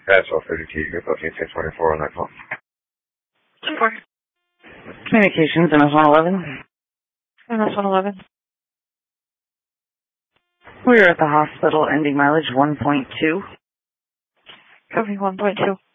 That's all 32. You're booking 624 on that call. Support. Communications, MS-111. MS-111. We are at the hospital, ending mileage 1.2. Copy 1.2.